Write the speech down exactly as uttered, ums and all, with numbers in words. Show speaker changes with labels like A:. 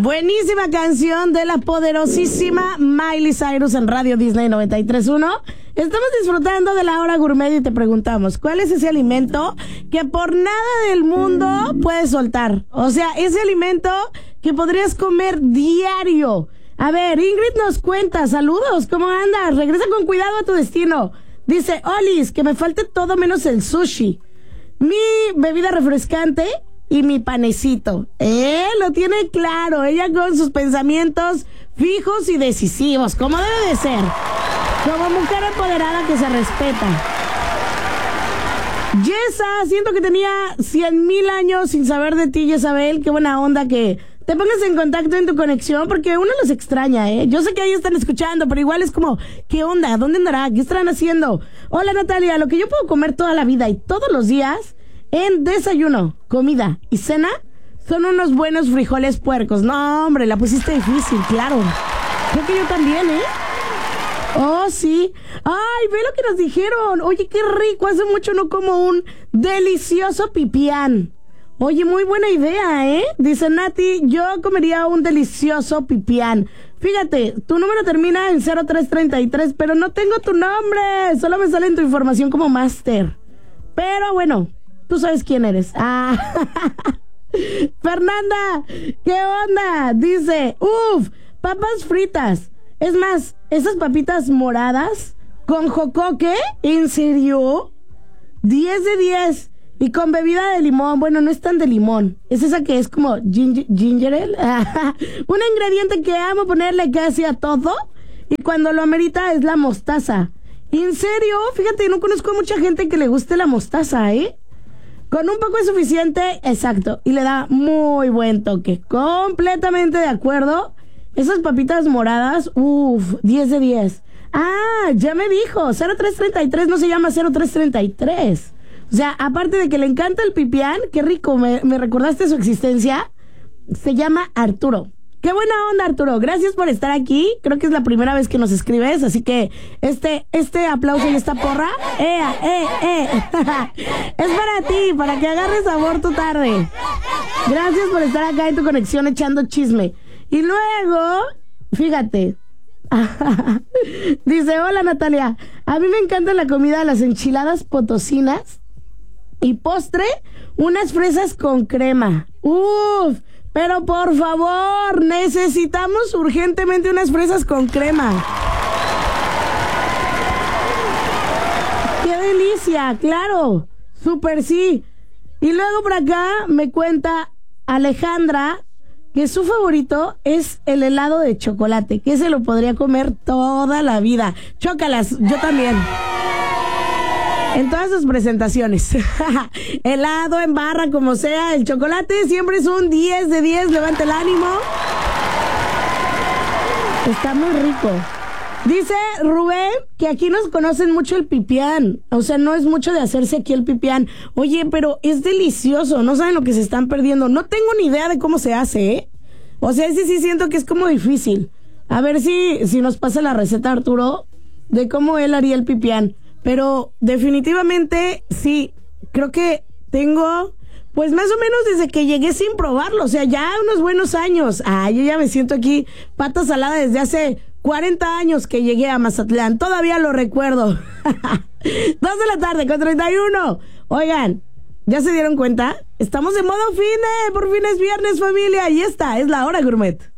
A: Buenísima canción de la poderosísima Miley Cyrus en Radio Disney noventa y tres punto uno. Estamos disfrutando de la hora gourmet y te preguntamos, ¿cuál es ese alimento que por nada del mundo puedes soltar? O sea, ese alimento que podrías comer diario. A ver, Ingrid nos cuenta, saludos, ¿cómo andas? Regresa con cuidado a tu destino. Dice, Olis, que me falte todo menos el sushi, mi bebida refrescante y mi panecito. Eh, lo tiene claro, ella con sus pensamientos fijos y decisivos, como debe de ser. Como mujer empoderada que se respeta. Yesa, siento que tenía cien mil años sin saber de ti, Yesabel. Qué buena onda que te pongas en contacto en tu conexión, porque uno los extraña, ¿eh? Yo sé que ahí están escuchando, pero igual es como, ¿qué onda? ¿Dónde andará? ¿Qué estarán haciendo? Hola, Natalia, lo que yo puedo comer toda la vida y todos los días en desayuno, comida y cena son unos buenos frijoles puercos. No, hombre, la pusiste difícil, claro. Creo que yo también, ¿eh? Oh, sí. Ay, ve lo que nos dijeron. Oye, qué rico. Hace mucho no como un delicioso pipián. Oye, muy buena idea, ¿eh? Dice Nati, yo comería un delicioso pipián. Fíjate, tu número termina en cero tres treinta y tres, pero no tengo tu nombre. Solo me sale en tu información como máster. Pero bueno, tú sabes quién eres. Ah. Fernanda, ¿qué onda? Dice, uff, papas fritas. Es más, esas papitas moradas con jocoque, ¿en serio? diez de diez. Y con bebida de limón. Bueno, no es tan de limón. Es esa que es como ginger, ginger ale. Un ingrediente que amo ponerle casi a todo. Y cuando lo amerita es la mostaza. ¿En serio? Fíjate, no conozco a mucha gente que le guste la mostaza, ¿eh? Con un poco es suficiente, exacto. Y le da muy buen toque. Completamente de acuerdo. Esas papitas moradas, uff, diez de diez. Ah, ya me dijo, cero tres treinta y tres no se llama cero tres treinta y tres. O sea, aparte de que le encanta el pipián, qué rico, me, me recordaste su existencia, se llama Arturo. Qué buena onda, Arturo, gracias por estar aquí. Creo que es la primera vez que nos escribes, así que este, este aplauso y esta porra, eh, eh, eh, es para ti, para que agarres sabor tu tarde. Gracias por estar acá en tu conexión echando chisme. Y luego, fíjate, dice, hola Natalia, a mí me encanta la comida, las enchiladas potosinas y postre, unas fresas con crema. Uf, pero por favor, necesitamos urgentemente unas fresas con crema. ¡Qué delicia! Claro, súper sí. Y luego por acá me cuenta Alejandra que su favorito es el helado de chocolate, que se lo podría comer toda la vida. Chócalas, yo también. En todas sus presentaciones. Helado, en barra, como sea, el chocolate siempre es un diez de diez, levanta el ánimo. Está muy rico. Dice Rubén que aquí nos conocen mucho el pipián. O sea, no es mucho de hacerse aquí el pipián. Oye, pero es delicioso. No saben lo que se están perdiendo. No tengo ni idea de cómo se hace, ¿eh? O sea, ese sí siento que es como difícil. A ver si, si nos pasa la receta, Arturo, de cómo él haría el pipián. Pero definitivamente sí, creo que tengo, pues más o menos desde que llegué sin probarlo. O sea, ya unos buenos años. Ah, yo ya me siento aquí pata salada desde hace cuarenta años que llegué a Mazatlán. Todavía lo recuerdo. Dos de la tarde con treinta y uno. Oigan, ¿ya se dieron cuenta? Estamos en modo fin de, por fin es viernes, familia. Y esta es la hora gourmet.